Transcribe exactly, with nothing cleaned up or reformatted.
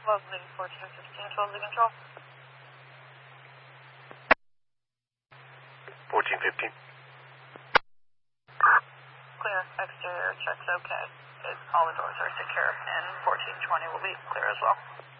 Lovely, fourteen fifteen, twelve to control. fourteen fifteen. Clear, exterior checks okay. It, all the doors are secure, and fourteen twenty will be clear as well.